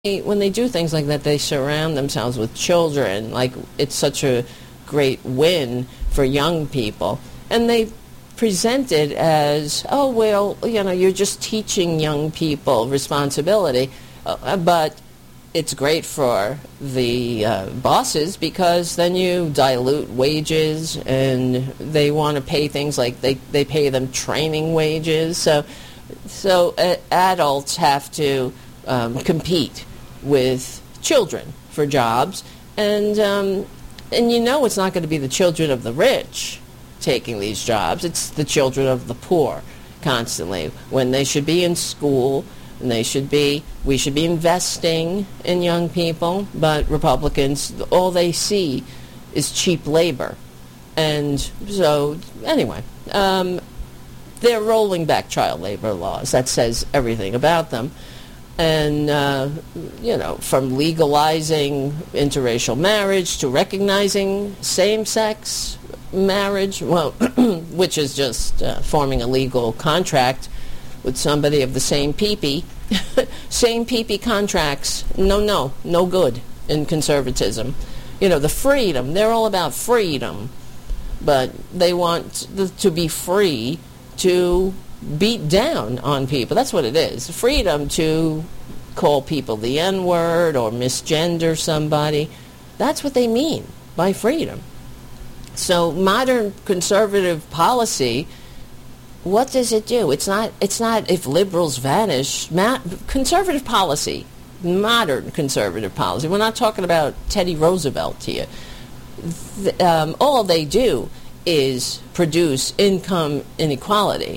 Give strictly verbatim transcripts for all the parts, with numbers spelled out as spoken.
when they do things like that, they surround themselves with children. Like, it's such a great win for young people. And they present it as, oh, well, you know, you're just teaching young people responsibility. Uh, but it's great for the uh, bosses, because then you dilute wages, and they want to pay things like they, they pay them training wages. So, so uh, adults have to um, compete with children for jobs, and um, and you know it's not going to be the children of the rich taking these jobs. It's the children of the poor constantly, when they should be in school, and they should be, we should be investing in young people. But Republicans, all they see is cheap labor. And so, anyway, um, they're rolling back child labor laws. That says everything about them. And, uh, you know, from legalizing interracial marriage to recognizing same-sex marriage, well, which is just uh, forming a legal contract with somebody of the same peepee. Same peepee contracts, no, no, no good in conservatism. You know, the freedom, they're all about freedom, but they want the, to be free to beat down on people. That's what it is. Freedom to call people the N-word or misgender somebody. That's what they mean by freedom. So modern conservative policy, what does it do? It's not, it's not if liberals vanish. Ma- conservative policy, modern conservative policy. We're not talking about Teddy Roosevelt here. The, um, all they do is produce income inequality,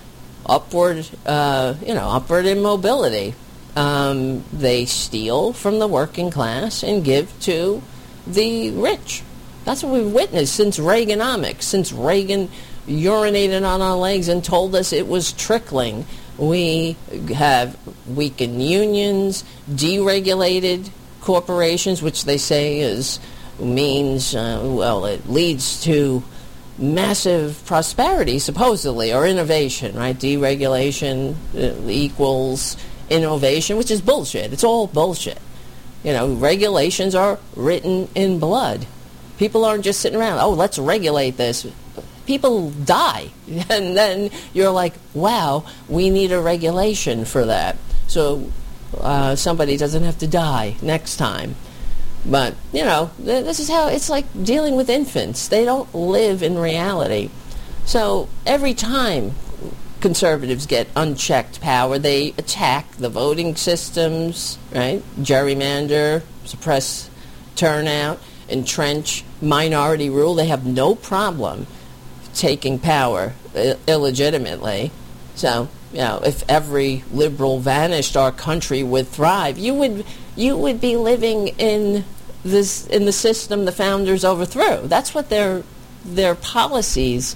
upward, uh, you know, upward immobility. Um, they steal from the working class and give to the rich. That's what we've witnessed since Reaganomics, since Reagan urinated on our legs and told us it was trickling. We have weakened unions, deregulated corporations, which they say is means, uh, well, it leads to massive prosperity, supposedly, or innovation, right? Deregulation uh, equals innovation, which is bullshit. It's all bullshit. You know, regulations are written in blood. People aren't just sitting around, oh, let's regulate this. People die. And then you're like, wow, we need a regulation for that. So uh, somebody doesn't have to die next time. But, you know, th- this is how it's like dealing with infants. They don't live in reality. So every time conservatives get unchecked power, they attack the voting systems, right? Gerrymander, suppress turnout, entrench minority rule. They have no problem taking power Ill- illegitimately. So, you know, if every liberal vanished, our country would thrive. You would you would be living in this in the system the founders overthrew. That's what their their policies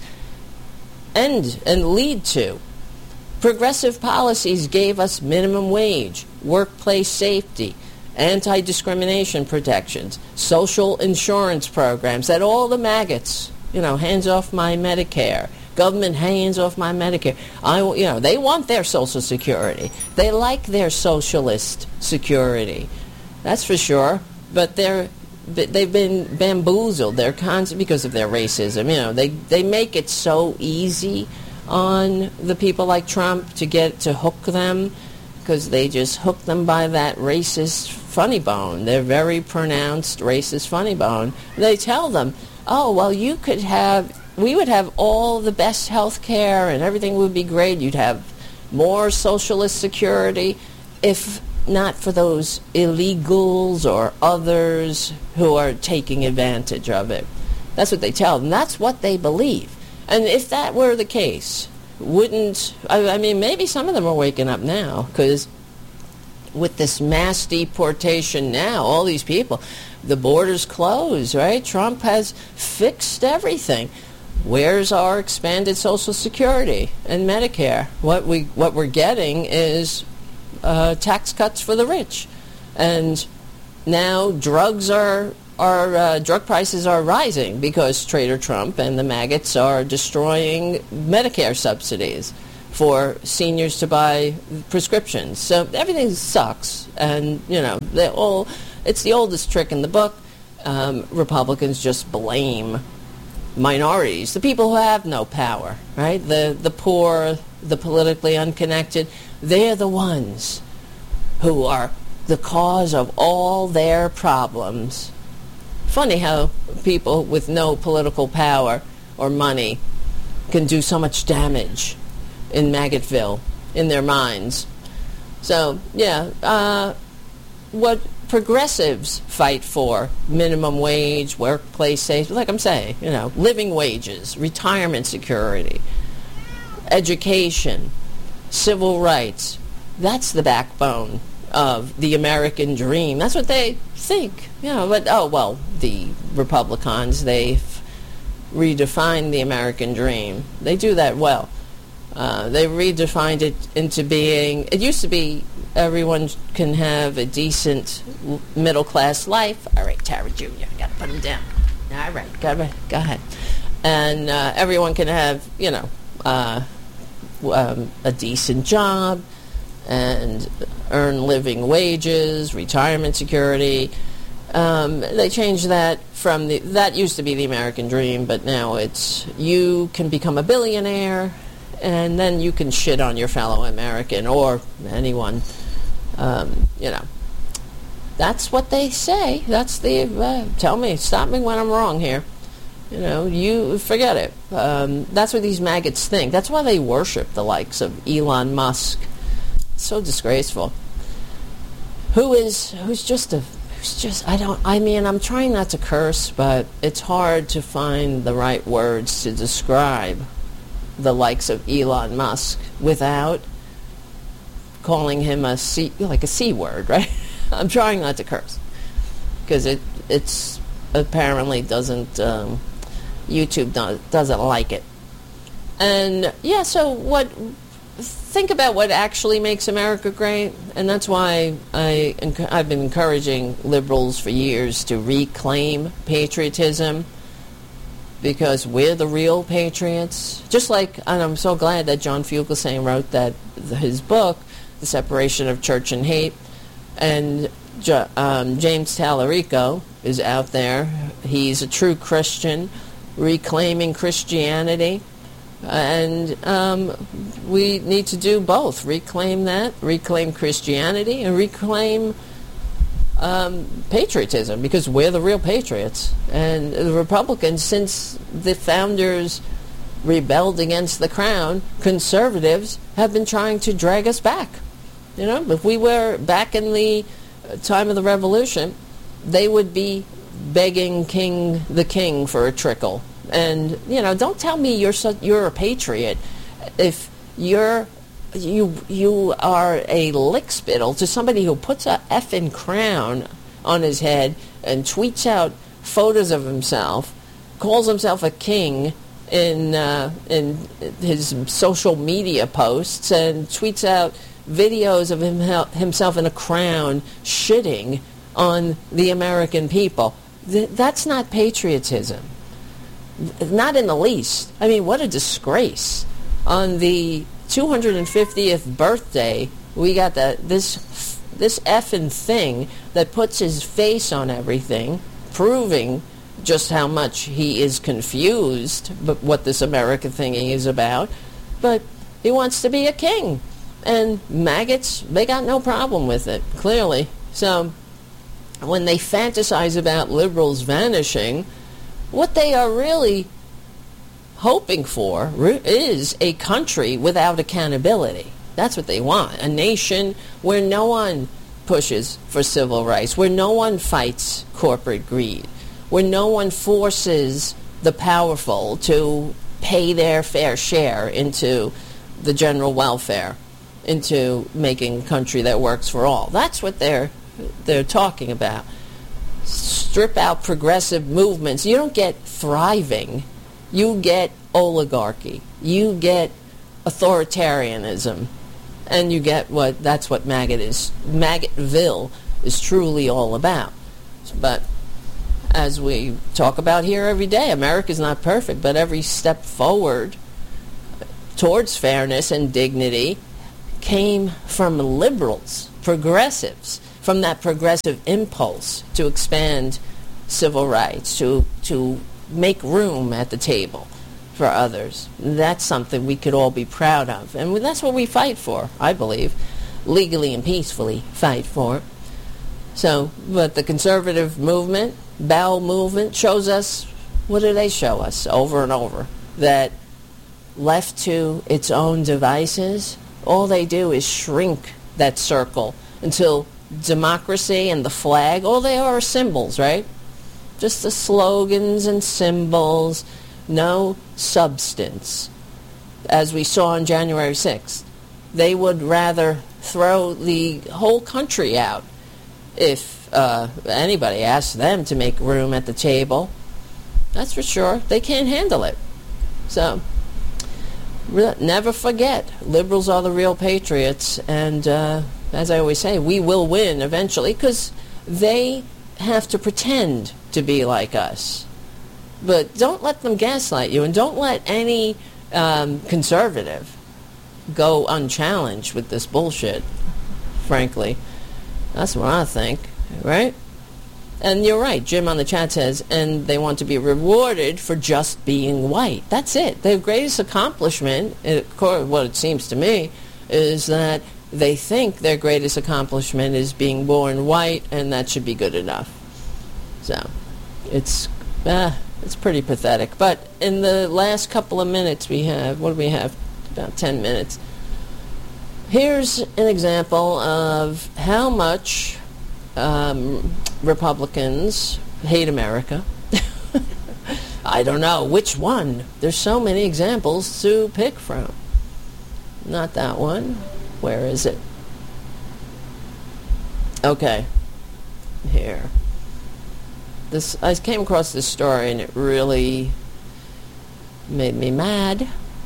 end and lead to. Progressive policies gave us minimum wage, workplace safety, anti-discrimination protections, social insurance programs that all the maggots, you know, hands off my Medicare, government hands off my Medicare. I, you know, they want their Social Security. They like their socialist security. That's for sure. But they're they've been bamboozled. They're constant because of their racism. You know, they they make it so easy on the people like Trump to get to hook them, because they just hook them by that racist funny bone. They're very pronounced racist funny bone. They tell them, oh, well, you could have, we would have all the best health care and everything would be great. You'd have more socialist security if not for those illegals or others who are taking advantage of it. That's what they tell them. That's what they believe. And if that were the case, wouldn't, I, I mean, maybe some of them are waking up now, because with this mass deportation now, all these people, the borders closed, right? Trump has fixed everything. Where's our expanded Social Security and Medicare? What we what we're getting is uh, tax cuts for the rich, and now drugs are are uh, drug prices are rising because Trader Trump and the maggots are destroying Medicare subsidies. for seniors to buy prescriptions. So everything sucks, and you know they all. It's the oldest trick in the book. Um, Republicans just blame minorities, the people who have no power, right? The the poor, the politically unconnected. They're the ones who are the cause of all their problems. Funny how people with no political power or money can do so much damage in Maggotville, in their minds. So, yeah, uh, what progressives fight for, minimum wage, workplace safety, like I'm saying, you know, living wages, retirement security, education, civil rights, that's the backbone of the American dream. That's what they think, you know, but, oh, well, the Republicans, they've redefined the American dream. They do that well. Uh, they redefined it into being, it used to be everyone can have a decent middle-class life. All right, Tara Junior, got to put him down. All right, go, go ahead. And uh, everyone can have, you know, uh, um, a decent job and earn living wages, retirement security. Um, they changed that from the, that used to be the American dream, but now it's you can become a billionaire and then you can shit on your fellow American or anyone. Um, you know, that's what they say. That's the, uh, tell me, stop me when I'm wrong here. You know, you forget it. Um, that's what these maggots think. That's why they worship the likes of Elon Musk. So disgraceful. Who is, who's just a, who's just, I don't, I mean, I'm trying not to curse, but it's hard to find the right words to describe the likes of Elon Musk without calling him a C, like a C word, right? I'm trying not to curse because it it's apparently doesn't um, YouTube do, doesn't like it. And yeah, so what? Think about what actually makes America great, and that's why I I've been encouraging liberals for years to reclaim patriotism. Because we're the real patriots. Just like, and I'm so glad that John Fugelsang wrote that his book, The Separation of Church and Hate, and um, James Tallarico is out there. He's a true Christian, reclaiming Christianity, and um, we need to do both. Reclaim that, reclaim Christianity, and reclaim Um, patriotism, because we're the real patriots. And the Republicans, since the founders rebelled against the crown, conservatives have been trying to drag us back. You know, if we were back in the time of the Revolution, they would be begging King the King for a trickle. And, you know, don't tell me you're so, you're a patriot if you're You you are a lickspittle to somebody who puts a effing crown on his head and tweets out photos of himself, calls himself a king in uh, in his social media posts, and tweets out videos of him himself in a crown shitting on the American people. Th- that's not patriotism. Not in the least. I mean, what a disgrace. On the two hundred fiftieth birthday, we got the, this this effing thing that puts his face on everything, proving just how much he is confused but what this America thingy is about. But he wants to be a king. And maggots, they got no problem with it, clearly. So when they fantasize about liberals vanishing, what they are really hoping for is a country without accountability. That's what they want. A nation where no one pushes for civil rights, where no one fights corporate greed, where no one forces the powerful to pay their fair share into the general welfare, into making a country that works for all. That's what they're they're talking about. Strip out progressive movements. You don't get thriving. You get oligarchy. You get authoritarianism. And you get what, that's what maggot is. Maggotville is truly all about. But as we talk about here every day, America's not perfect, but every step forward towards fairness and dignity came from liberals, progressives, from that progressive impulse to expand civil rights, to to make room at the table for others. That's something we could all be proud of. And that's what we fight for, I believe, legally and peacefully fight for. So, but the conservative movement, bowel movement, shows us, what do they show us over and over? That left to its own devices, all they do is shrink that circle until democracy and the flag, all they are are symbols, right? Just the slogans and symbols, no substance. As we saw on January sixth, they would rather throw the whole country out if uh, anybody asked them to make room at the table. That's for sure. They can't handle it. So, re- never forget, liberals are the real patriots, and uh, as I always say, we will win eventually, because they have to pretend to be like us. But don't let them gaslight you, and don't let any um, conservative go unchallenged with this bullshit, frankly. That's what I think, right? And you're right, Jim on the chat says, and they want to be rewarded for just being white. That's it. Their greatest accomplishment, according to what it seems to me, is that they think their greatest accomplishment is being born white, and that should be good enough. So, it's uh, it's pretty pathetic. But in the last couple of minutes we have, what do we have? About ten minutes. Here's an example of how much um, Republicans hate America. I don't know which one. There's so many examples to pick from. Not that one. Where is it? Okay. Here. This I came across this story and it really made me mad.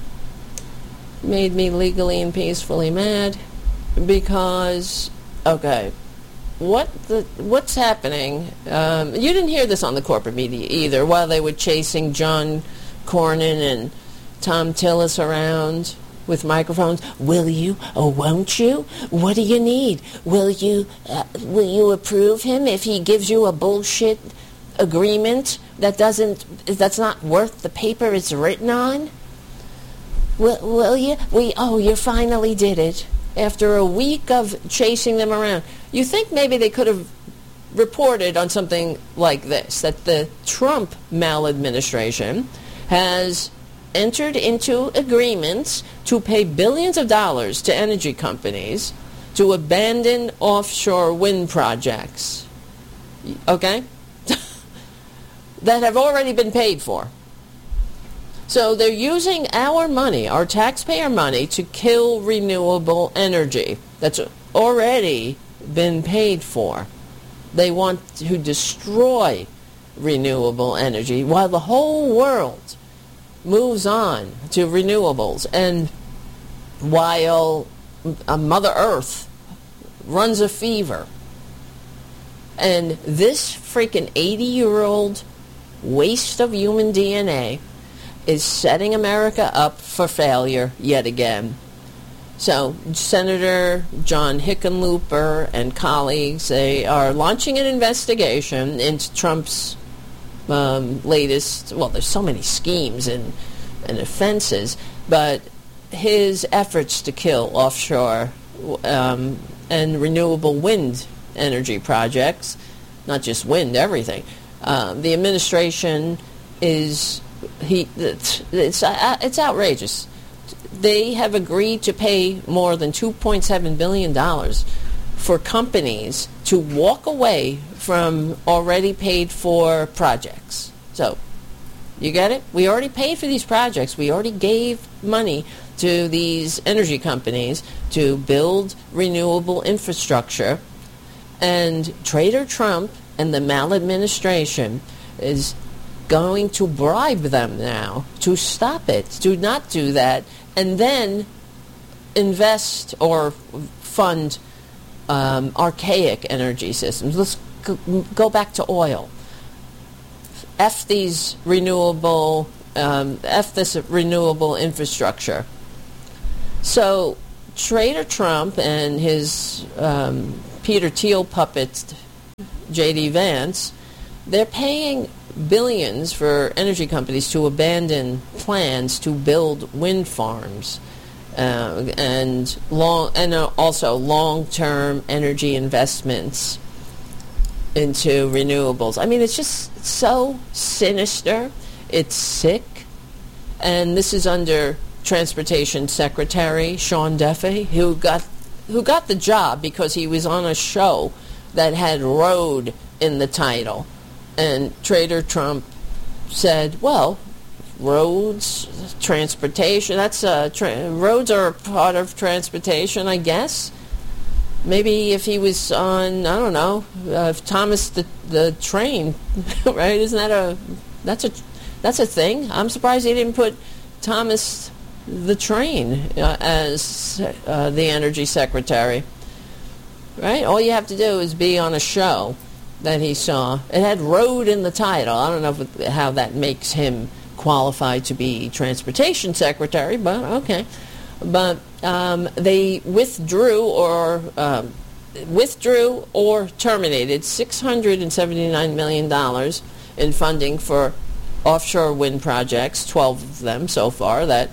Made me legally and peacefully mad because, okay, what the what's happening? Um, you didn't hear this on the corporate media either. While they were chasing John Cornyn and Tom Tillis around with microphones, will you or won't you? What do you need? Will you uh, will you approve him if he gives you a bullshit agreement that doesn't that's not worth the paper it's written on? Will, will you? We oh, you finally did it after a week of chasing them around. You think maybe they could have reported on something like this, that the Trump maladministration has entered into agreements to pay billions of dollars to energy companies to abandon offshore wind projects, okay, that have already been paid for. So they're using our money, our taxpayer money, to kill renewable energy that's already been paid for. They want to destroy renewable energy while the whole world moves on to renewables, and while uh, Mother Earth runs a fever. And this freaking eighty-year-old waste of human D N A is setting America up for failure yet again. So Senator John Hickenlooper and colleagues, they are launching an investigation into Trump's um, latest, well, there's so many schemes and, and offenses, but his efforts to kill offshore um, and renewable wind energy projects, not just wind, everything. Um, the administration is He, it's, it's, uh, it's outrageous. They have agreed to pay more than two point seven billion dollars for companies to walk away from already paid for projects. So, you get it? We already paid for these projects. We already gave money to these energy companies to build renewable infrastructure. And Trader Trump and the maladministration is going to bribe them now to stop it, to not do that, and then invest or fund um, archaic energy systems. Let's go back to oil. F these renewable, um, F this renewable infrastructure. So Trader Trump and his um, Peter Thiel puppet, J D. Vance, they're paying billions for energy companies to abandon plans to build wind farms uh, and long and uh, also long-term energy investments into renewables. I mean, it's just so sinister. It's sick. And this is under Transportation Secretary Sean Duffy, who got who got the job because he was on a show that had road in the title. And Trader Trump said, well, roads, transportation, that's uh, tra- roads are a part of transportation, I guess. Maybe if he was on, I don't know, uh, Thomas the the train, right? Isn't that a that's a that's a thing? I'm surprised he didn't put Thomas the train uh, as uh, the energy secretary, right? All you have to do is be on a show that he saw. It had road in the title. I don't know if, how that makes him qualified to be transportation secretary, but okay. But um, they withdrew or um, withdrew or terminated six hundred seventy-nine million dollars in funding for offshore wind projects, twelve of them so far, that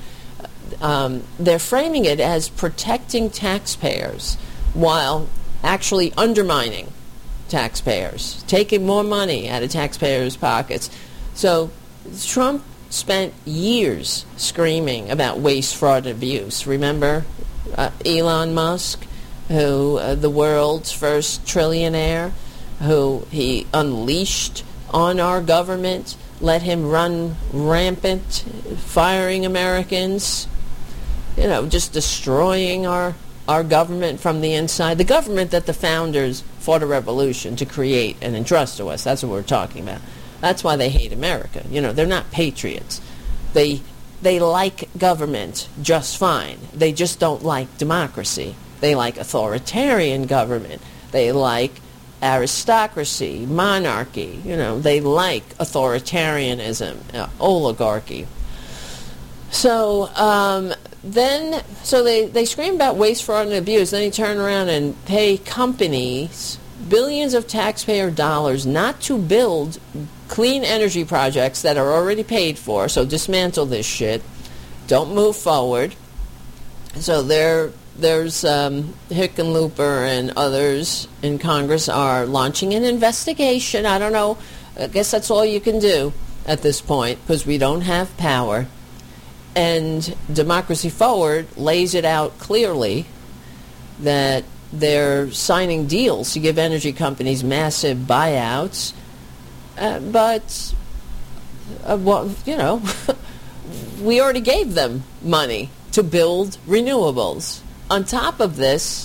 um, they're framing it as protecting taxpayers while actually undermining taxpayers, taking more money out of taxpayers' pockets. So Trump spent years screaming about waste, fraud, and abuse. Remember uh, Elon Musk, who uh, the world's first trillionaire, who he unleashed on our government, let him run rampant, firing Americans, you know, just destroying our our government from the inside. The government that the founders fought a revolution to create and entrust to us. That's what we're talking about. That's why they hate America. You know, they're not patriots. They they like government just fine. They just don't like democracy. They like authoritarian government. They like aristocracy, monarchy. You know, they like authoritarianism, uh, oligarchy. So um, then, so they, they scream about waste, fraud, and abuse. Then he turn around and pay companies billions of taxpayer dollars not to build clean energy projects that are already paid for. So dismantle this shit. Don't move forward. So there, there's um, Hickenlooper and others in Congress are launching an investigation. I don't know. I guess that's all you can do at this point because we don't have power. And Democracy Forward lays it out clearly that they're signing deals to give energy companies massive buyouts. Uh, but, uh, well, you know, we already gave them money to build renewables. On top of this,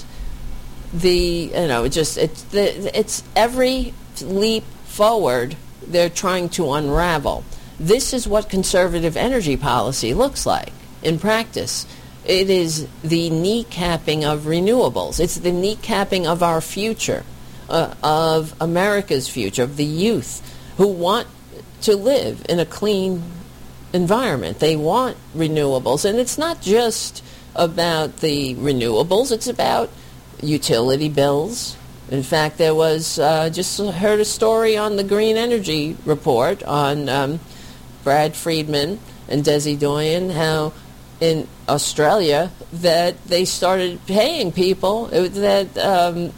the, you know, it just, it's, the, it's every leap forward they're trying to unravel. This is what conservative energy policy looks like in practice. It is the kneecapping of renewables. It's the kneecapping of our future, uh, of America's future, of the youth who want to live in a clean environment. They want renewables. And it's not just about the renewables. It's about utility bills. In fact, there was, uh, just heard a story on the Green Energy Report on um, Brad Friedman and Desi Doyen, how in Australia that they started paying people, that um,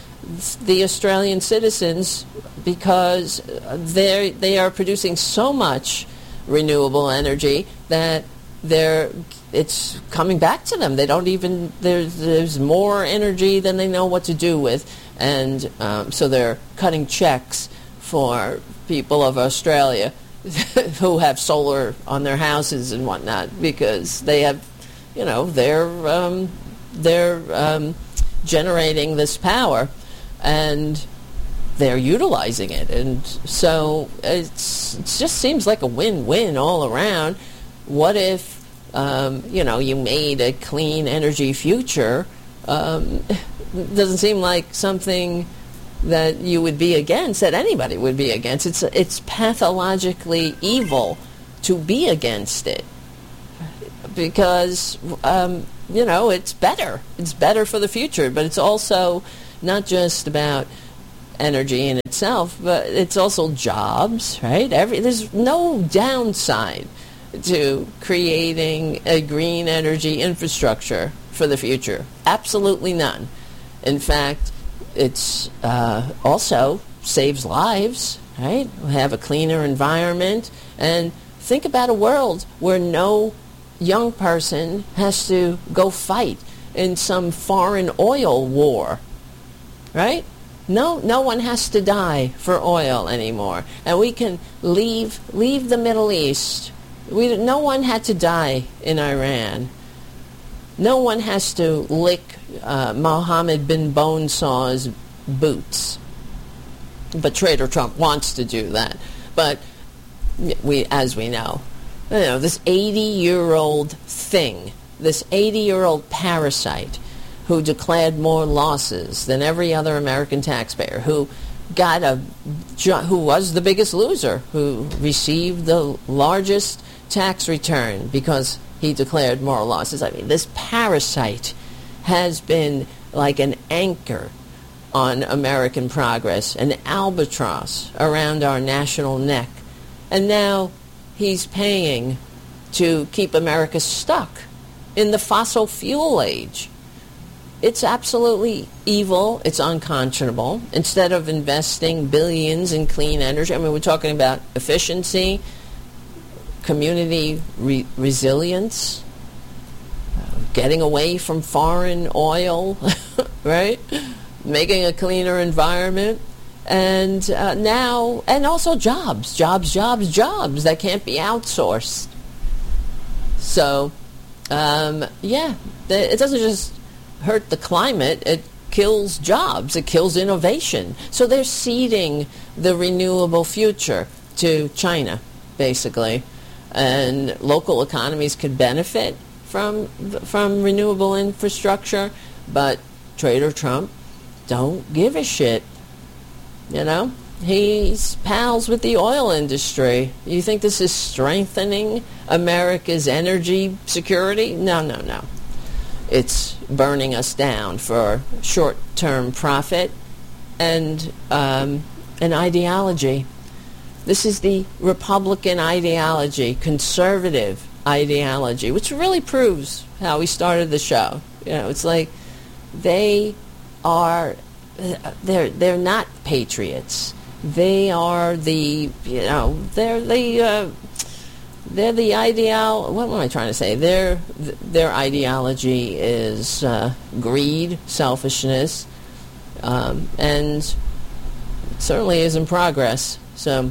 the Australian citizens, because they they are producing so much renewable energy that they're it's coming back to them. They don't even there's there's more energy than they know what to do with, and um, so they're cutting checks for people of Australia who have solar on their houses and whatnot, because they have, you know, they're um, they're um, generating this power, and they're utilizing it, and so it's, it just seems like a win-win all around. What if um, you know you made a clean energy future? Um, it doesn't seem like something that you would be against, that anybody would be against. It's it's pathologically evil to be against it, because um, you know, it's better. It's better for the future, but it's also not just about energy in itself, but it's also jobs, right? Every, there's no downside to creating a green energy infrastructure for the future. Absolutely none. In fact, it's uh, also saves lives, right? We have a cleaner environment, and think about a world where no young person has to go fight in some foreign oil war, right? No, no one has to die for oil anymore, and we can leave leave the Middle East. We no one had to die in Iran. No one has to lick uh, Mohammed bin Bonesaw's boots. But Trader Trump wants to do that. But we, as we know, you know, this eighty-year-old thing, this eighty-year-old parasite who declared more losses than every other American taxpayer, who got a, who was the biggest loser, who received the largest tax return because he declared more losses. I mean, this parasite has been like an anchor on American progress, an albatross around our national neck. And now he's paying to keep America stuck in the fossil fuel age. It's absolutely evil. It's unconscionable. Instead of investing billions in clean energy, I mean, we're talking about efficiency, community re- resilience, uh, getting away from foreign oil, right? Making a cleaner environment, and uh, now, and also jobs, jobs, jobs, jobs that can't be outsourced. So, um, yeah, it doesn't just hurt the climate, it kills jobs, it kills innovation. So they're ceding the renewable future to China, basically. And local economies could benefit from from renewable infrastructure, but Trader Trump don't give a shit. You know? He's pals with the oil industry. You think this is strengthening America's energy security? No, no, no. It's burning us down for short-term profit and um, an ideology. This is the Republican ideology, conservative ideology, which really proves how we started the show. You know, it's like they are, they're they're not patriots. They are the, you know, they're the. Uh, They're the ideal. What am I trying to say? Their their ideology is uh, greed, selfishness, um, and it certainly is in progress. So,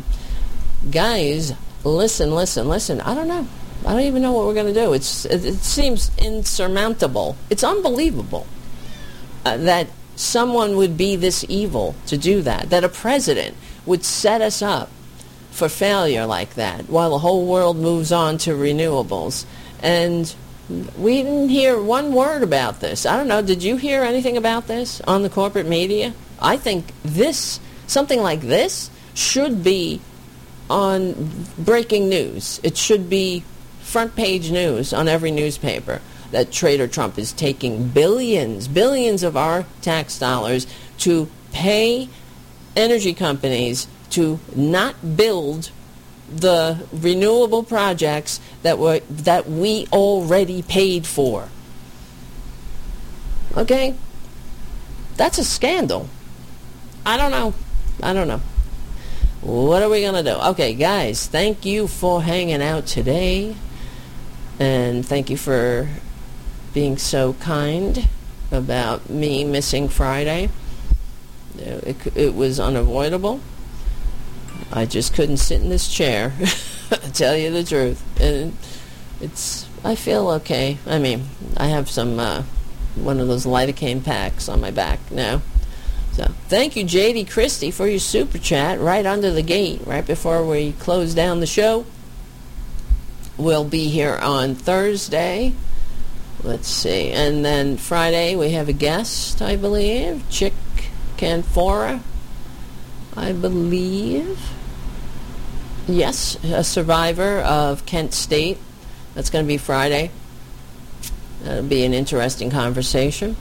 guys, listen, listen, listen. I don't know. I don't even know what we're going to do. It's it, it seems insurmountable. It's unbelievable uh, that someone would be this evil to do that. That a president would set us up for failure like that, while the whole world moves on to renewables. And we didn't hear one word about this. I don't know, did you hear anything about this on the corporate media? I think this, something like this, should be on breaking news. It should be front page news on every newspaper, that Trader Trump is taking billions, billions of our tax dollars to pay energy companies to not build the renewable projects that were that we already paid for. Okay? That's a scandal. I don't know. I don't know. What are we going to do? Okay, guys, thank you for hanging out today. And thank you for being so kind about me missing Friday. It, it was unavoidable. I just couldn't sit in this chair, to tell you the truth. And it's, I feel okay. I mean, I have some, uh, one of those lidocaine packs on my back now. So, thank you, J D Christie, for your super chat right under the gate, right before we close down the show. We'll be here on Thursday. Let's see. And then Friday, we have a guest, I believe. Chick Canfora, I believe. Yes, a survivor of Kent State. That's going to be Friday. It'll be an interesting conversation.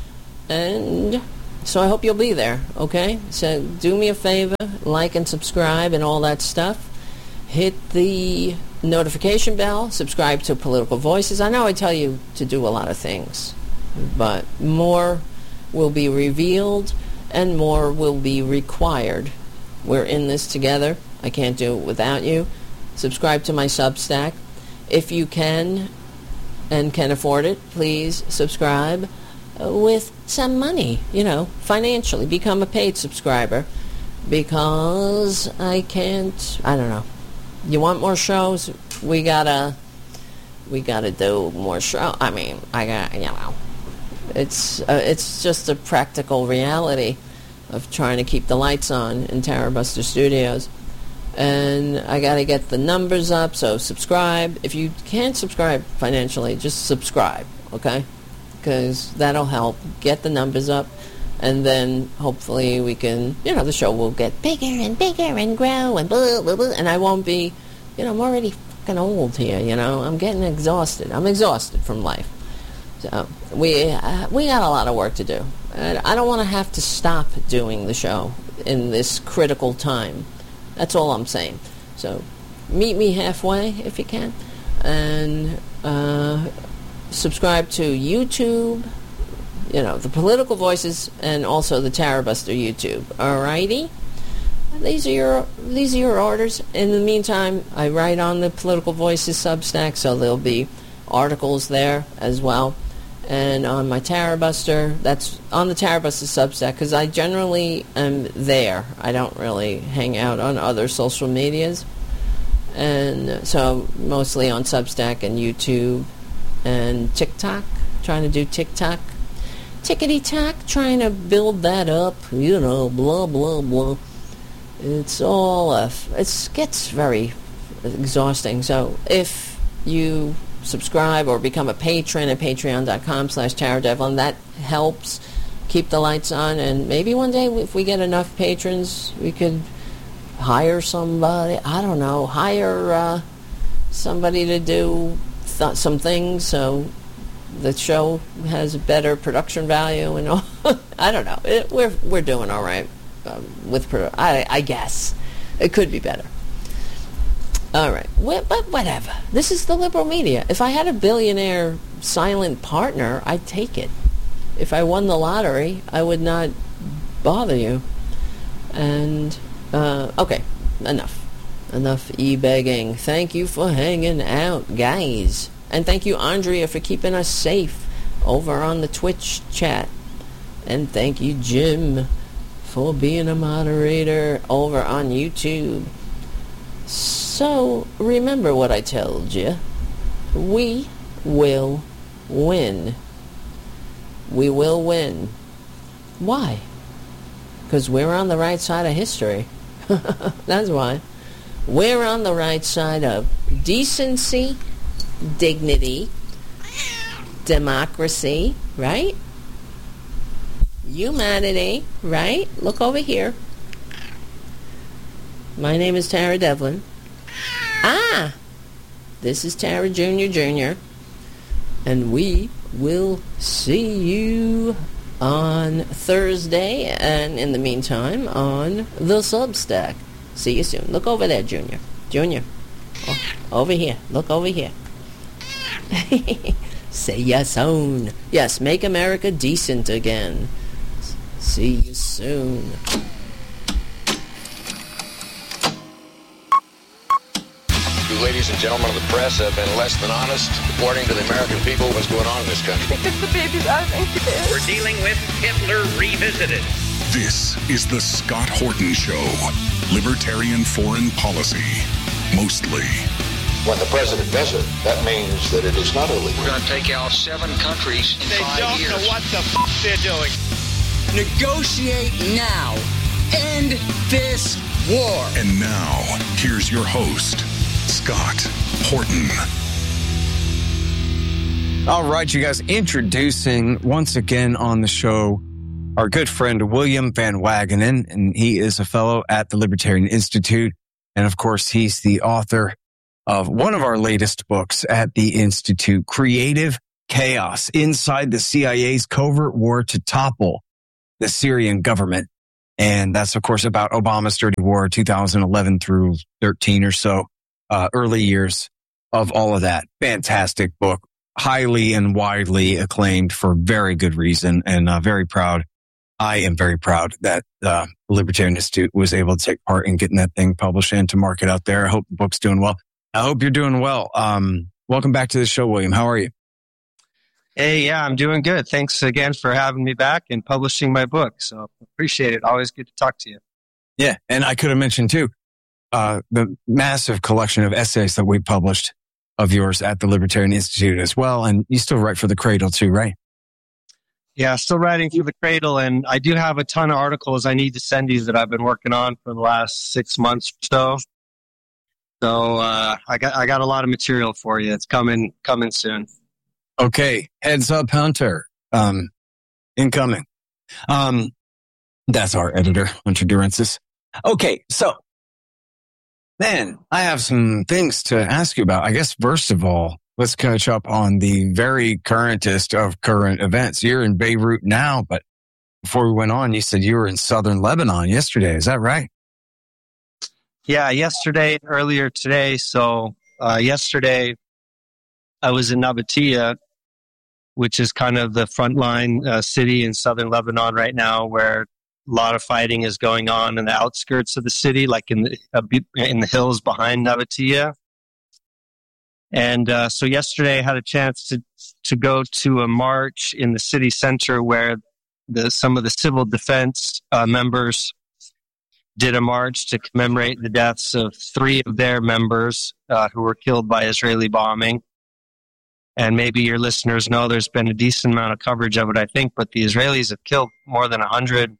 And so I hope you'll be there, okay? So do me a favor, like and subscribe and all that stuff. Hit the notification bell, subscribe to Political Voices. I know I tell you to do a lot of things, but more will be revealed and more will be required. We're in this together. I can't do it without you. Subscribe to my Substack. If you can and can afford it, please subscribe with some money, you know, financially. Become a paid subscriber, because I can't, I don't know. You want more shows? We gotta, we gotta do more show. I mean, I got, you know, it's, uh, it's just a practical reality of trying to keep the lights on in Tara Buster Studios. And I got to get the numbers up, so subscribe. If you can't subscribe financially, just subscribe, okay? Because that'll help get the numbers up, and then hopefully we can, you know, the show will get bigger and bigger and grow and blah, blah, blah, and I won't be, you know, I'm already fucking old here, you know. I'm getting exhausted. I'm exhausted from life. So we, uh, we got a lot of work to do. And I don't want to have to stop doing the show in this critical time. That's all I'm saying. So meet me halfway if you can. And uh, subscribe to YouTube, you know, the Political Voices, and also the Tara Buster YouTube. Alrighty? These are your these are your orders. In the meantime, I write on the Political Voices Substack, so there'll be articles there as well. And on my Tara Buster, that's on the Tara Buster Substack, because I generally am there. I don't really hang out on other social medias. And so mostly on Substack and YouTube and TikTok, trying to do TikTok. Tickety-tock, trying to build that up, you know, blah, blah, blah. It's all, uh, it gets very exhausting. So if you subscribe or become a patron at patreon.com slash Tara Devlin, that helps keep the lights on. And maybe one day, if we get enough patrons, we could hire somebody, I don't know, hire uh, somebody to do th- some things so the show has a better production value and all. I don't know. It, we're we're doing all right um, with produ- I I guess it could be better. All right, well, but whatever. This is the liberal media. If I had a billionaire silent partner, I'd take it. If I won the lottery, I would not bother you. And uh, okay, enough, enough e-begging. Thank you for hanging out, guys. And thank you, Andrea, for keeping us safe over on the Twitch chat. And thank you, Jim, for being a moderator over on YouTube. So, remember what I told you. We will win. We will win. Why? Because we're on the right side of history. That's why. We're on the right side of decency, dignity, democracy, right? Humanity, right? Look over here. My name is Tara Devlin. Ah! This is Tara Junior Junior And we will see you on Thursday, and in the meantime, on the Substack. See you soon. Look over there, Junior. Junior. Oh, over here. Look over here. See ya soon. Yes, make America decent again. See you soon. You ladies and gentlemen of the press have been less than honest reporting to the American people what's going on in this country. Because the baby's out of incubation. We're dealing with Hitler revisited. This is the Scott Horton Show. Libertarian foreign policy. Mostly. When the president does it, that means that it is not illegal. We're going to take out seven countries in They five don't years. know what the f*** they're doing. Negotiate now. End this war. And now, here's your host, Scott Horton. All right, you guys, introducing once again on the show our good friend William Van Wagenen, and he is a fellow at the Libertarian Institute. And of course, he's the author of one of our latest books at the Institute, Creative chaos inside the C I A's covert war to topple the Syrian government. And that's, of course, about Obama's dirty war, two thousand eleven through thirteen or so, uh, early years of all of that. Fantastic book, highly and widely acclaimed for very good reason, and uh, very proud. I am very proud that uh, the Libertarian Institute was able to take part in getting that thing published and to market out there. I hope the book's doing well. I hope you're doing well. Um, welcome back to the show, William. How are you? Hey, yeah, I'm doing good. Thanks again for having me back and publishing my book. So appreciate it. Always good to talk to you. Yeah, and I could have mentioned too, uh, the massive collection of essays that we published of yours at the Libertarian Institute as well. And you still write for the Cradle too, right? Yeah, still writing for the Cradle. And I do have a ton of articles I need to send you that I've been working on for the last six months or so. So uh, I got I got a lot of material for you. It's coming coming soon. Okay, heads up, Hunter. Um, incoming. Um, that's our editor, Hunter Durensis. Okay, so then I have some things to ask you about. I guess first of all, let's catch up on the very currentest of current events. You're in Beirut now, but before we went on, you said you were in southern Lebanon yesterday. Is that right? Yeah, yesterday, earlier today. So uh, yesterday, I was in Nabatea, which is kind of the frontline uh, city in southern Lebanon right now, where a lot of fighting is going on in the outskirts of the city, like in the uh, in the hills behind Nabatea. And uh, so yesterday, I had a chance to to go to a march in the city center where the some of the civil defense uh, members did a march to commemorate the deaths of three of their members uh, who were killed by Israeli bombing. And maybe your listeners know there's been a decent amount of coverage of it, I think, but the Israelis have killed more than one hundred,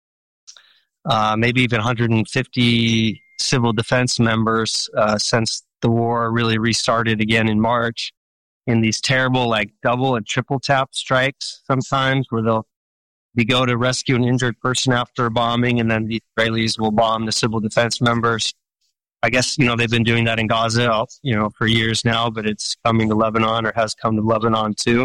uh, maybe even one hundred fifty civil defense members uh, since the war really restarted again in March, in these terrible like double and triple tap strikes sometimes, where they'll be go to rescue an injured person after a bombing, and then the Israelis will bomb the civil defense members. I guess, you know, they've been doing that in Gaza, you know, for years now, but it's coming to Lebanon, or has come to Lebanon too.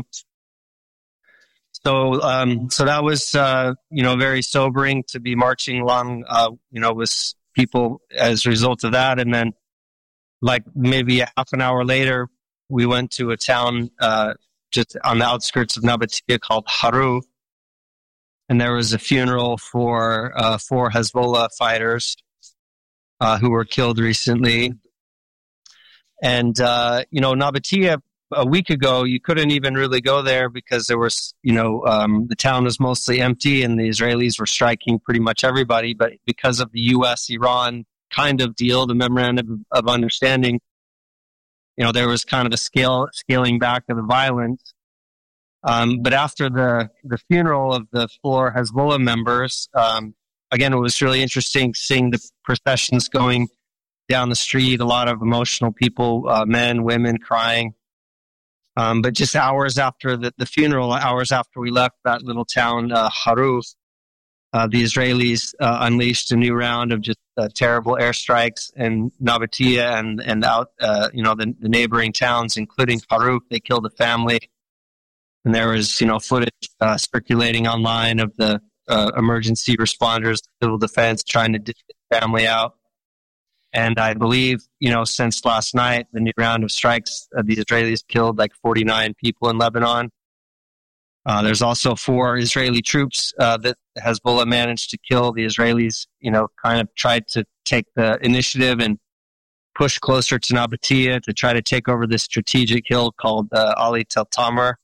So, um, so that was, uh, you know, very sobering to be marching along, uh, you know, with people as a result of that. And then, like, maybe a half an hour later, we went to a town, uh, just on the outskirts of Nabatea called Haru. And there was a funeral for, uh, four Hezbollah fighters. Uh, who were killed recently. And, uh, you know, Nabatea, a week ago, you couldn't even really go there because there was, you know, um, the town was mostly empty and the Israelis were striking pretty much everybody. But because of the U S Iran kind of deal, the memorandum of understanding, you know, there was kind of a scale, scaling back of the violence. Um, but after the, the funeral of the four Hezbollah members, um, again, it was really interesting seeing the processions going down the street, a lot of emotional people, uh, men, women crying. Um, but just hours after the, the funeral, hours after we left that little town, uh, Haru, uh, the Israelis uh, unleashed a new round of just uh, terrible airstrikes in Nabatea and, and out, uh, you know, the, the neighboring towns, including Haru. They killed a family. And there was, you know, footage uh, circulating online of the Uh, emergency responders, civil defense, trying to get the family out. And I believe, you know, since last night, the new round of strikes, uh, the Israelis killed like forty-nine people in Lebanon. Uh, there's also four Israeli troops uh, that Hezbollah managed to kill. The Israelis, you know, kind of tried to take the initiative and push closer to Nabatea to try to take over this strategic hill called uh, Ali Tel Tamar,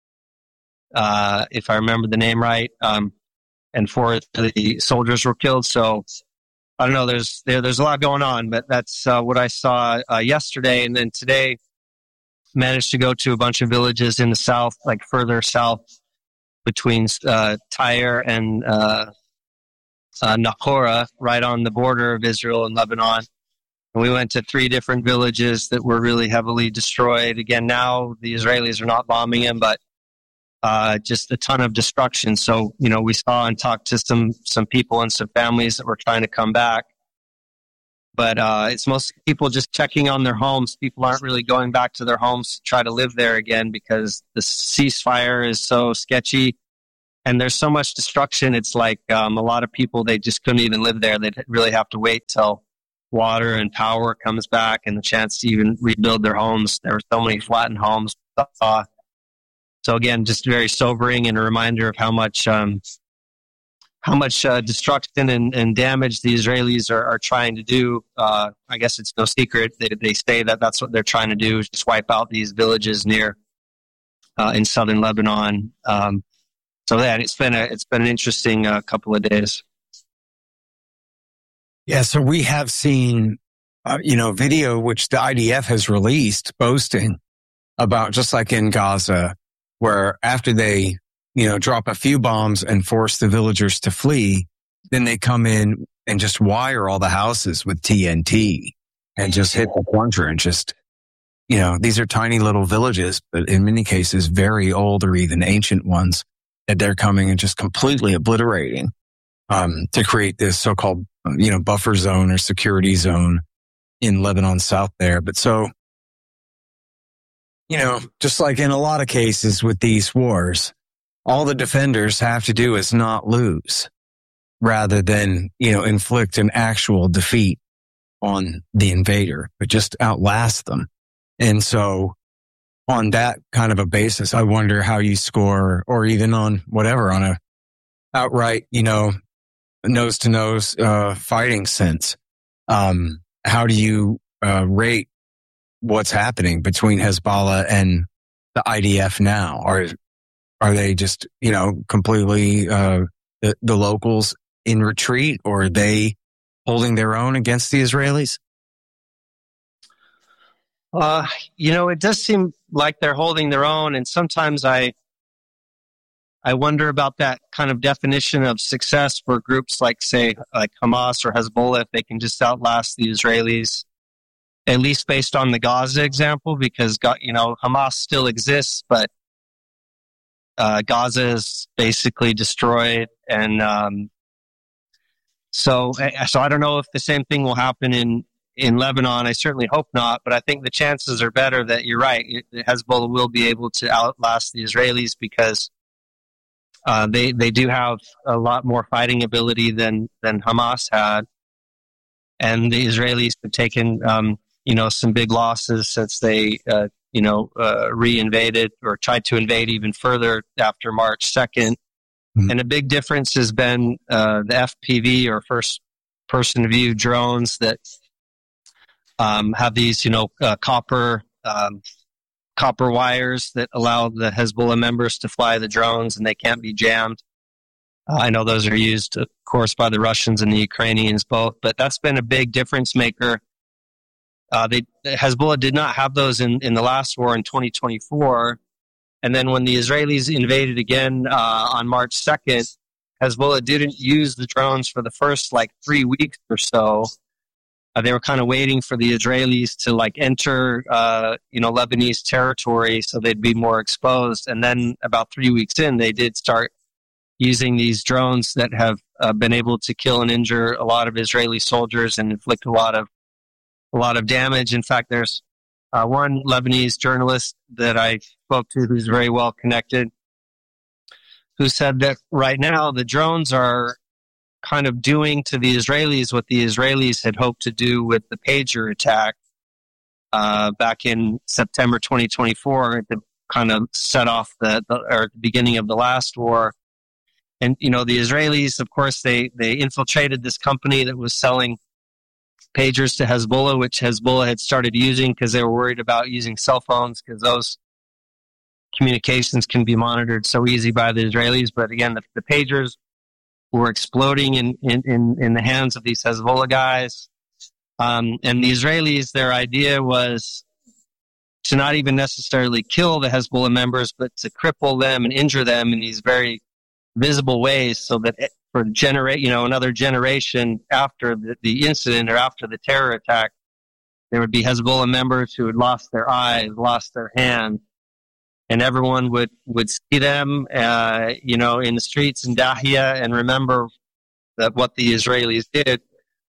uh, if I remember the name right. Um, and four of the soldiers were killed. So I don't know, there's there, there's a lot going on, but that's uh, what I saw uh, yesterday. And then today, managed to go to a bunch of villages in the south, like further south between uh, Tyre and uh, uh, Naqoura, right on the border of Israel and Lebanon. And we went to three different villages that were really heavily destroyed. Again, now the Israelis are not bombing them, but Uh, just a ton of destruction. So, you know, we saw and talked to some, some people and some families that were trying to come back. But uh, it's most people just checking on their homes. People aren't really going back to their homes to try to live there again because the ceasefire is so sketchy. And there's so much destruction. It's like um, a lot of people, they just couldn't even live there. They'd really have to wait till water and power comes back and the chance to even rebuild their homes. There were so many flattened homes. Uh, so again, just very sobering and a reminder of how much um, how much uh, destruction and, and damage the Israelis are, are trying to do. Uh, I guess it's no secret. They, they say that that's what they're trying to do, is just wipe out these villages near uh, in southern Lebanon. Um, So yeah, it's been a it's been an interesting uh, couple of days. Yeah, so we have seen, uh, you know, video which the I D F has released boasting about, just like in Gaza, where after they, you know, drop a few bombs and force the villagers to flee, then they come in and just wire all the houses with T N T and just hit the plunger and just, you know, these are tiny little villages, but in many cases very old or even ancient ones, that they're coming and just completely obliterating um, to create this so-called, you know, buffer zone or security zone in Lebanon South there. But so, you know, just like in a lot of cases with these wars, all the defenders have to do is not lose rather than, you know, inflict an actual defeat on the invader, but just outlast them. And so, on that kind of a basis, I wonder how you score, or even on whatever, on a outright, you know, nose to nose, uh, fighting sense. Um, how do you, uh, rate what's happening between Hezbollah and the I D F now? Are, are they just, you know, completely, uh, the, the locals in retreat, or are they holding their own against the Israelis? Uh, you know, it does seem like they're holding their own, and sometimes I I wonder about that kind of definition of success for groups like, say, like Hamas or Hezbollah, if they can just outlast the Israelis, at least based on the Gaza example, because, you know, Hamas still exists, but uh, Gaza is basically destroyed, and um, so so I don't know if the same thing will happen in. In Lebanon. I certainly hope not, but I think the chances are better that you're right. Hezbollah will be able to outlast the Israelis because uh, they they do have a lot more fighting ability than than Hamas had, and the Israelis have taken um, you know some big losses since they uh, you know uh, re-invaded or tried to invade even further after March second. Mm-hmm. And a big difference has been uh, the F P V, or first person view drones that Um, have these, you know, uh, copper um, copper wires that allow the Hezbollah members to fly the drones, and they can't be jammed. Uh, I know those are used, of course, by the Russians and the Ukrainians both, but that's been a big difference maker. Uh, they Hezbollah did not have those in, in the last war in twenty twenty-four, and then when the Israelis invaded again uh, on March second, Hezbollah didn't use the drones for the first like three weeks or so. Uh, they were kind of waiting for the Israelis to like enter, uh, you know, Lebanese territory so they'd be more exposed. And then about three weeks in, they did start using these drones that have uh, been able to kill and injure a lot of Israeli soldiers and inflict a lot of a lot of damage. In fact, there's uh, one Lebanese journalist that I spoke to who's very well connected, who said that right now the drones are kind of doing to the Israelis what the Israelis had hoped to do with the pager attack uh, back in September twenty twenty-four to kind of set off the, the or the beginning of the last war. And, you know, the Israelis, of course, they, they infiltrated this company that was selling pagers to Hezbollah, which Hezbollah had started using because they were worried about using cell phones because those communications can be monitored so easy by the Israelis. But again, the, the pagers were exploding in, in, in, in the hands of these Hezbollah guys. Um, and the Israelis, their idea was to not even necessarily kill the Hezbollah members, but to cripple them and injure them in these very visible ways so that it, for generate, you know, another generation after the, the incident or after the terror attack, there would be Hezbollah members who had lost their eyes, lost their hands, and everyone would, would see them, uh, you know, in the streets in Dahia and remember that what the Israelis did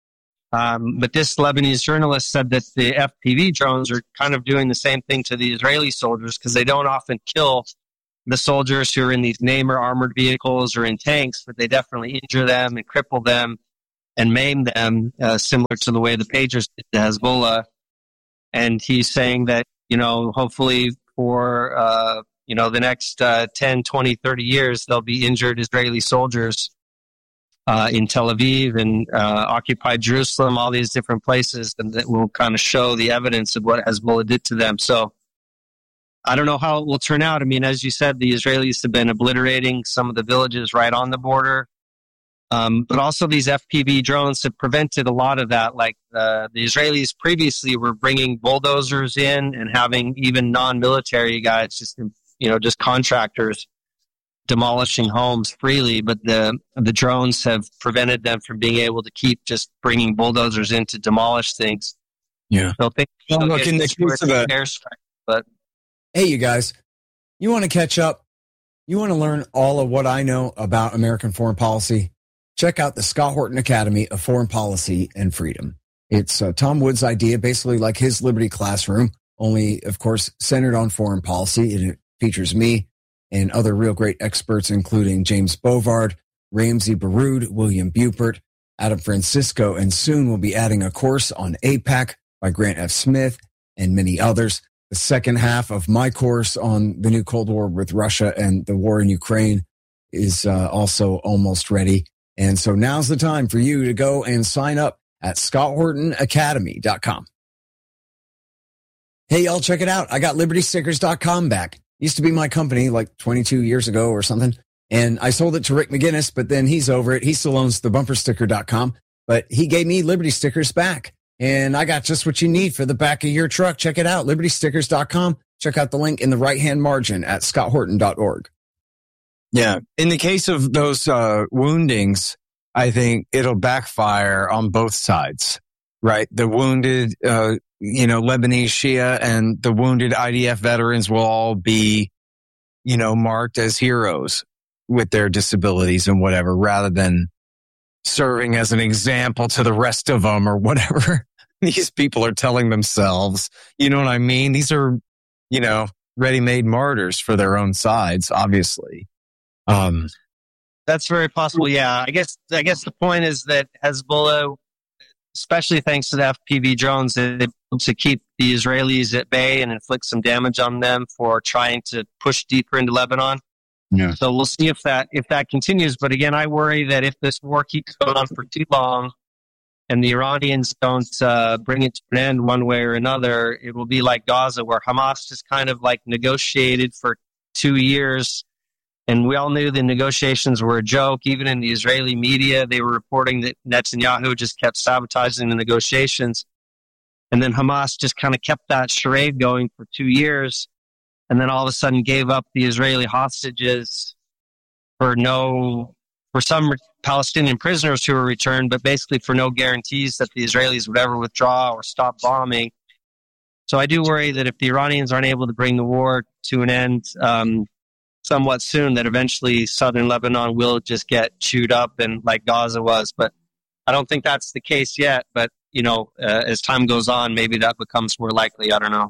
Um, but this Lebanese journalist said that the F P V drones are kind of doing the same thing to the Israeli soldiers because they don't often kill the soldiers who are in these Namer armored vehicles or in tanks, but they definitely injure them and cripple them and maim them, uh, similar to the way the Pagers did to Hezbollah. And he's saying that, you know, hopefully for, uh, you know, the next uh, ten, twenty, thirty years, there'll be injured Israeli soldiers uh, in Tel Aviv and uh, occupied Jerusalem, all these different places, and that will kind of show the evidence of what Hezbollah did to them. So I don't know how it will turn out. I mean, as you said, the Israelis have been obliterating some of the villages right on the border. Um, but also these F P V drones have prevented a lot of that. Like uh, the Israelis previously were bringing bulldozers in and having even non-military guys, just you know, just contractors demolishing homes freely. But the the drones have prevented them from being able to keep just bringing bulldozers in to demolish things. Yeah. So think well, look, in the case of a airstrike, but hey, you guys, you want to catch up? You want to learn all of what I know about American foreign policy? Check out the Scott Horton Academy of Foreign Policy and Freedom. It's uh, Tom Wood's idea, basically like his Liberty Classroom, only, of course, centered on foreign policy. And it features me and other real great experts, including James Bovard, Ramsey Baroud, William Bupert, Adam Francisco, and soon we'll be adding a course on AIPAC by Grant F. Smith and many others. The second half of my course on the new Cold War with Russia and the war in Ukraine is uh, also almost ready. And so now's the time for you to go and sign up at scott horton academy dot com. Hey, y'all, check it out. I got liberty stickers dot com back. Used to be my company like twenty-two years ago or something. And I sold it to Rick McGinnis, but then he's over it. He still owns the bumper sticker dot com, but he gave me Liberty stickers back. And I got just what you need for the back of your truck. Check it out, liberty stickers dot com. Check out the link in the right-hand margin at scott horton dot org. Yeah. In the case of those uh, woundings, I think it'll backfire on both sides, right? The wounded, uh, you know, Lebanese Shia and the wounded I D F veterans will all be, you know, marked as heroes with their disabilities and whatever, rather than serving as an example to the rest of them or whatever these people are telling themselves. You know what I mean? These are, you know, ready-made martyrs for their own sides, obviously. Um, That's very possible. Yeah, I guess I guess the point is that Hezbollah, especially thanks to the F P V drones, they're able to keep the Israelis at bay and inflict some damage on them for trying to push deeper into Lebanon. Yeah. So we'll see if that if that continues. But again, I worry that if this war keeps going on for too long, and the Iranians don't uh, bring it to an end one way or another, it will be like Gaza, where Hamas just kind of like negotiated for two years. And we all knew the negotiations were a joke. Even in the Israeli media, they were reporting that Netanyahu just kept sabotaging the negotiations. And then Hamas just kind of kept that charade going for two years. And then all of a sudden gave up the Israeli hostages for no, for some Palestinian prisoners who were returned, but basically for no guarantees that the Israelis would ever withdraw or stop bombing. So I do worry that if the Iranians aren't able to bring the war to an end, um, somewhat soon, that eventually southern Lebanon will just get chewed up and like Gaza was. But I don't think that's the case yet. But, you know, uh, as time goes on, maybe that becomes more likely. I don't know.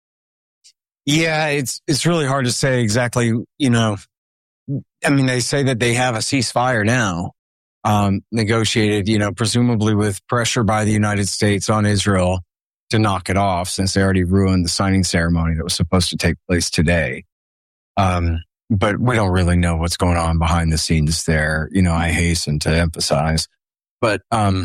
Yeah, it's it's really hard to say exactly, you know. I mean, they say that they have a ceasefire now, um, negotiated, you know, presumably with pressure by the United States on Israel to knock it off, since they already ruined the signing ceremony that was supposed to take place today. Um, But we don't really know what's going on behind the scenes there. You know, I hasten to emphasize. But, um,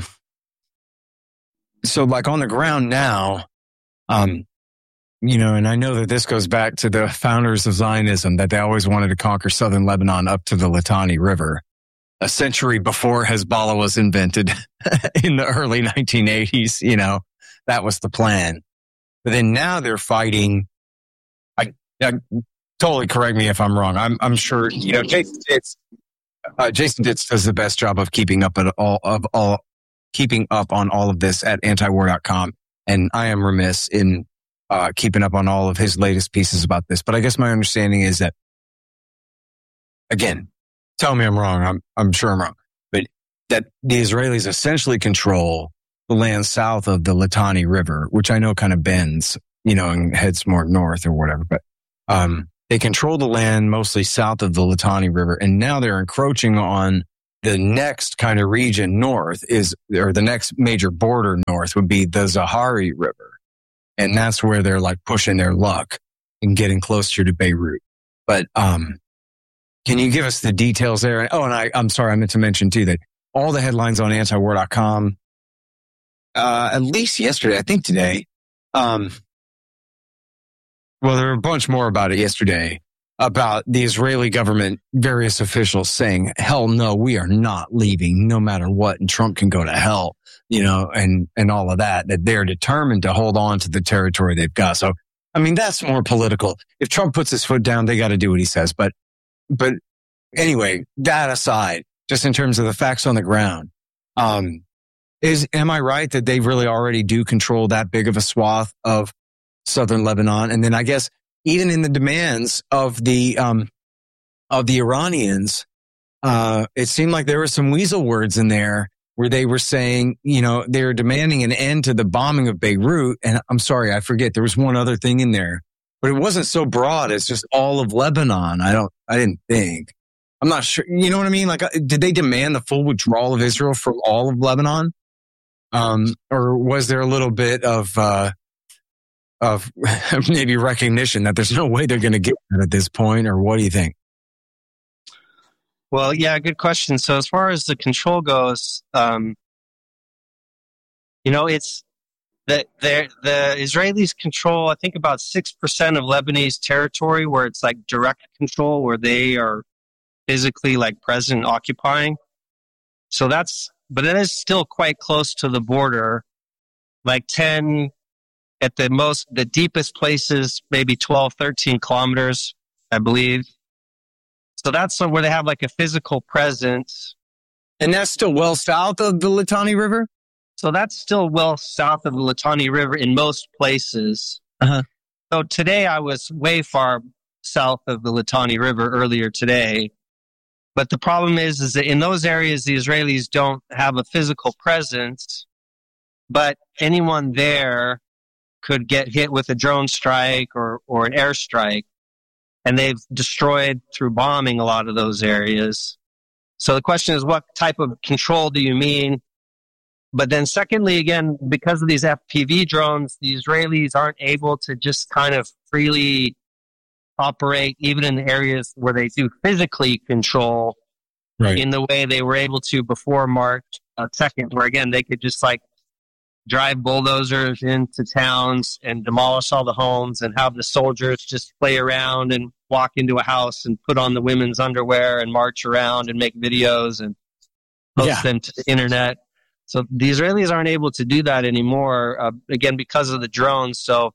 so like on the ground now, um, you know, and I know that this goes back to the founders of Zionism, that they always wanted to conquer southern Lebanon up to the Litani River a century before Hezbollah was invented in the early nineteen eighties. You know, that was the plan. But then now they're fighting. I, I Totally correct me if I'm wrong. I'm I'm sure, you know, Jason Ditz, uh, Jason Ditz does the best job of keeping up at all of all keeping up on all of this at antiwar dot com, and I am remiss in uh, keeping up on all of his latest pieces about this. But I guess my understanding is that, again, tell me I'm wrong. I'm I'm sure I'm wrong, but that the Israelis essentially control the land south of the Litani River, which I know kind of bends, you know, and heads more north or whatever. But um, they control the land mostly south of the Litani River, and now they're encroaching on the next kind of region north is, or the next major border north would be the Zahari River. And that's where they're like pushing their luck and getting closer to Beirut. But um, can you give us the details there? Oh, and I, I'm sorry, I meant to mention too that all the headlines on antiwar dot com, uh, at least yesterday, I think today, um, well, there were a bunch more about it yesterday, about the Israeli government, various officials saying, hell no, we are not leaving no matter what. And Trump can go to hell, you know, and, and all of that, that they're determined to hold on to the territory they've got. So, I mean, that's more political. If Trump puts his foot down, they got to do what he says. But, but anyway, that aside, just in terms of the facts on the ground, um, is, am I right that they really already do control that big of a swath of southern Lebanon? And then I guess even in the demands of the, um, of the Iranians, uh, it seemed like there were some weasel words in there where they were saying, you know, they were demanding an end to the bombing of Beirut. And I'm sorry, I forget. There was one other thing in there, but it wasn't so broad as just all of Lebanon. I don't, I didn't think. I'm not sure. You know what I mean? Like, did they demand the full withdrawal of Israel from all of Lebanon? Um, or was there a little bit of, uh, of maybe recognition that there's no way they're going to get it at this point? Or what do you think? Well, yeah, good question. So as far as the control goes, um, you know, it's the, the, the Israelis control, I think, about six percent of Lebanese territory, where it's like direct control, where they are physically like present occupying. So that's, but it is still quite close to the border, like ten at the most, the deepest places, maybe twelve, thirteen kilometers, I believe. So that's where they have like a physical presence. And that's still well south of the Litani River? So that's still well south of the Litani River in most places. Uh-huh. So today I was way far south of the Litani River earlier today. But the problem is, is that in those areas, the Israelis don't have a physical presence, but anyone there could get hit with a drone strike or, or an airstrike. And they've destroyed through bombing a lot of those areas. So the question is, what type of control do you mean? But then secondly, again, because of these F P V drones, the Israelis aren't able to just kind of freely operate even in the areas where they do physically control, right, in the way they were able to before March second, where again, they could just like drive bulldozers into towns and demolish all the homes and have the soldiers just play around and walk into a house and put on the women's underwear and march around and make videos and post yeah. them to the internet. So the Israelis aren't able to do that anymore, uh, again, because of the drones. So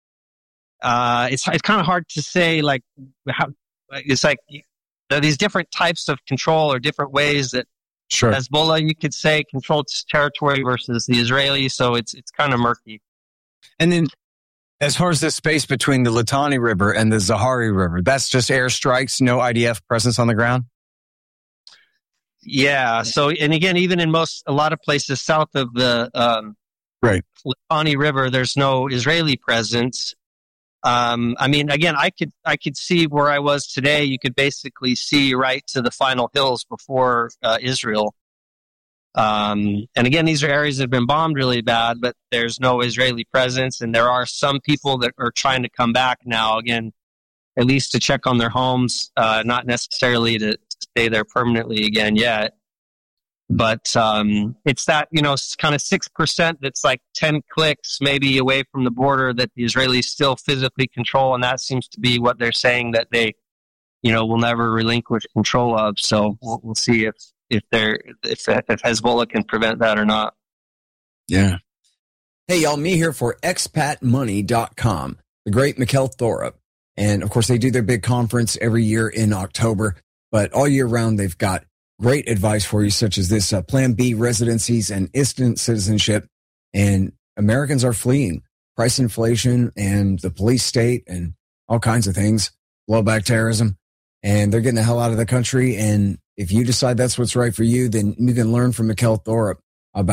uh, it's it's kind of hard to say, like, how, it's like there are these different types of control or different ways that Sure. Hezbollah, you could say, controlled territory versus the Israelis, so it's it's kind of murky. And then, as far as the space between the Litani River and the Zahari River, that's just airstrikes, no I D F presence on the ground? Yeah, so, and again, even in most, a lot of places south of the um, right. Litani River, there's no Israeli presence. Um, I mean, again, I could I could see where I was today. You could basically see right to the final hills before uh, Israel. Um, and again, these are areas that have been bombed really bad, but there's no Israeli presence. And there are some people that are trying to come back now, again, at least to check on their homes, uh, not necessarily to, to stay there permanently again yet. But um, it's that, you know, kind of six percent that's like ten clicks maybe away from the border that the Israelis still physically control. And that seems to be what they're saying that they, you know, will never relinquish control of. So we'll, we'll see if, if they're, if, if Hezbollah can prevent that or not. Yeah. Hey, y'all, me here for expat money dot com, the great Mikkel Thorup. And of course, they do their big conference every year in October, but all year round, they've got great advice for you, such as this uh, Plan B residencies and instant citizenship. And Americans are fleeing price inflation and the police state and all kinds of things, blowback terrorism, and they're getting the hell out of the country. And if you decide that's what's right for you, then you can learn from Mikkel Thorup about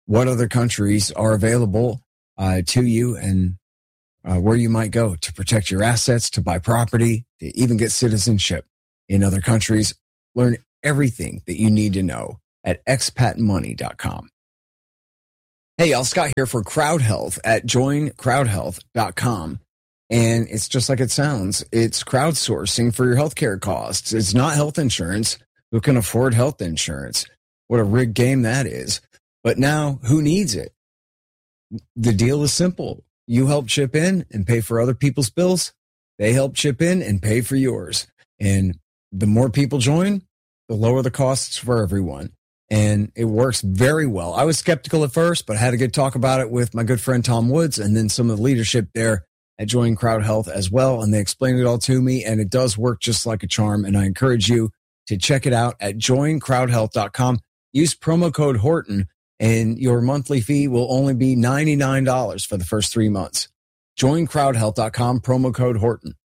what other countries are available uh, to you and uh, where you might go to protect your assets, to buy property, to even get citizenship in other countries. Learn everything that you need to know at expat money dot com. Hey, y'all, Scott here for Crowd Health at join crowd health dot com. And it's just like it sounds. It's crowdsourcing for your healthcare costs. It's not health insurance. Who can afford health insurance? What a rigged game that is. But now, who needs it? The deal is simple. You help chip in and pay for other people's bills. They help chip in and pay for yours. And the more people join, the lower the costs for everyone. And it works very well. I was skeptical at first, but I had a good talk about it with my good friend Tom Woods and then some of the leadership there at Join Crowd Health as well. And they explained it all to me, and it does work just like a charm. And I encourage you to check it out at join crowd health dot com. Use promo code Horton, and your monthly fee will only be ninety-nine dollars for the first three months. join crowd health dot com, promo code Horton.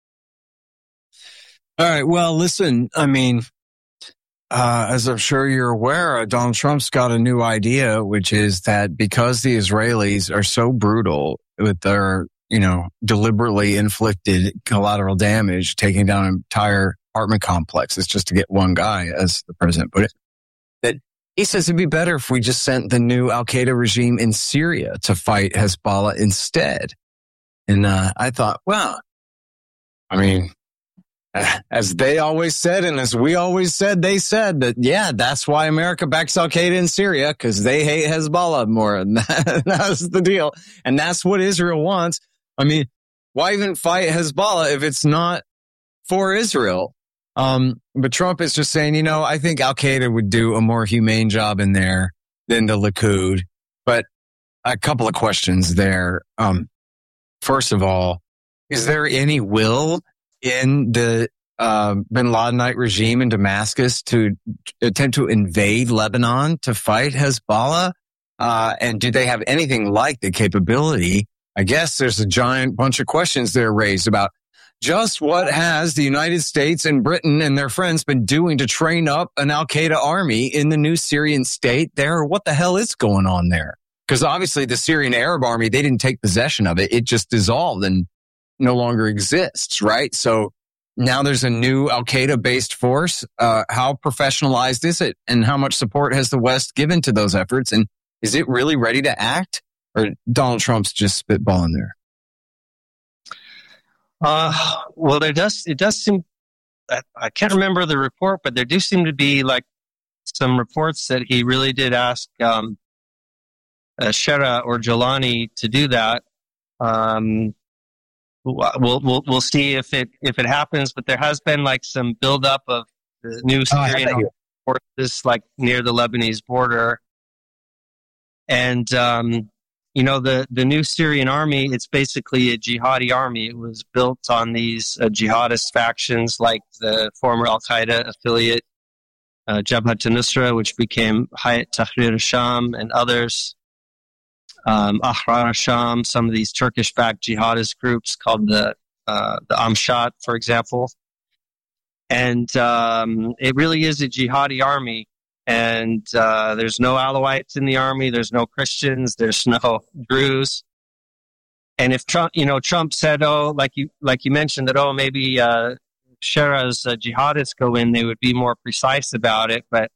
All right. Well, listen, I mean, uh, as I'm sure you're aware, uh, Donald Trump's got a new idea, which is that because the Israelis are so brutal with their, you know, deliberately inflicted collateral damage, taking down entire apartment complexes just to get one guy, as the president put it, that he says it'd be better if we just sent the new Al-Qaeda regime in Syria to fight Hezbollah instead. And uh, I thought, well, I mean, as they always said, and as we always said, they said that, yeah, that's why America backs Al-Qaeda in Syria, because they hate Hezbollah more. And that, that's the deal. And that's what Israel wants. I mean, why even fight Hezbollah if it's not for Israel? Um, but Trump is just saying, you know, I think Al-Qaeda would do a more humane job in there than the Likud. But a couple of questions there. Um, first of all, is there any will in the uh, bin Ladenite regime in Damascus to attempt to invade Lebanon to fight Hezbollah? Uh, and do they have anything like the capability? I guess there's a giant bunch of questions there raised about just what has the United States and Britain and their friends been doing to train up an Al-Qaeda army in the new Syrian state there? What the hell is going on there? Because obviously the Syrian Arab army, they didn't take possession of it. It just dissolved and no longer exists, right? So now there's a new Al-Qaeda based force. Uh, how professionalized is it? And how much support has the West given to those efforts? And is it really ready to act? Or Donald Trump's just spitballing there? Uh, well, there does, it does seem, I, I can't remember the report, but there do seem to be like some reports that he really did ask, um, uh, Shera or Jolani to do that. Um, we'll, we'll, we'll see if it, if it happens, but there has been like some buildup of the new Syrian oh, forces like near the Lebanese border. And, um, you know, the, the new Syrian army, it's basically a jihadi army. It was built on these uh, jihadist factions like the former Al-Qaeda affiliate, uh, Jabhat al-Nusra, which became Hayat Tahrir al-Sham, and others, um, Ahrar al-Sham, some of these Turkish-backed jihadist groups called the, uh, the Amshat, for example. And um, it really is a jihadi army. And uh, there's no Alawites in the army. There's no Christians. There's no Druze. And if Trump, you know, Trump said, "Oh, like you, like you mentioned that, oh, maybe uh, Shera's uh, jihadists go in, they would be more precise about it." But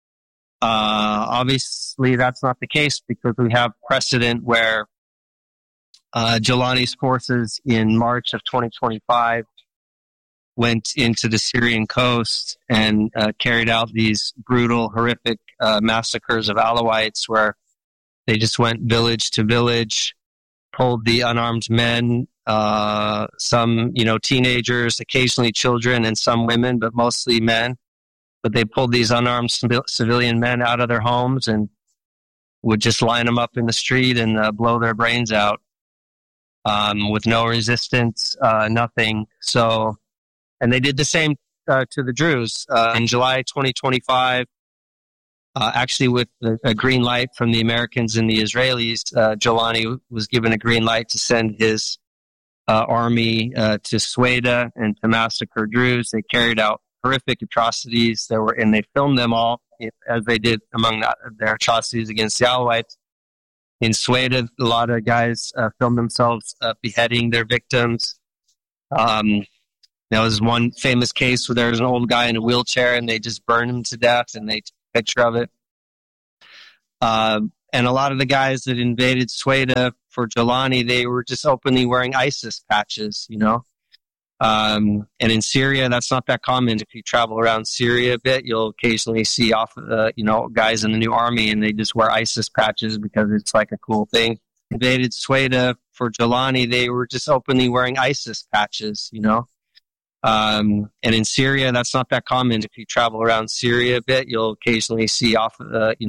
uh, obviously, that's not the case because we have precedent where uh, Jolani's forces in March of twenty twenty-five went into the Syrian coast and uh, carried out these brutal, horrific uh, massacres of Alawites where they just went village to village, pulled the unarmed men, uh, some, you know, teenagers, occasionally children, and some women, but mostly men. But they pulled these unarmed civilian men out of their homes and would just line them up in the street and uh, blow their brains out um, with no resistance, uh, nothing. So, and they did the same uh, to the Druze. Uh, in July twenty twenty-five, uh, actually with a, a green light from the Americans and the Israelis, uh, Jolani was given a green light to send his uh, army uh, to Sueda and to massacre Druze. They carried out horrific atrocities. There were, and they filmed them all, as they did among the, their atrocities against the Alawites. in Sweden, a lot of guys uh, filmed themselves uh, beheading their victims. Um, there was one famous case where there was an old guy in a wheelchair and they just burned him to death, and they took a picture of it. Uh, and a lot of the guys that invaded Sweden for Jolani, they were just openly wearing ISIS patches, you know. Um, and in Syria, that's not that common. If you travel around Syria a bit, you'll occasionally see off, uh, you know, guys in the new army, and they just wear ISIS patches because it's like a cool thing. Invaded Sweden for Jolani, they were just openly wearing ISIS patches, you know. Um, and in Syria, that's not that common. If you travel around Syria a bit, you'll occasionally see off, uh, you know,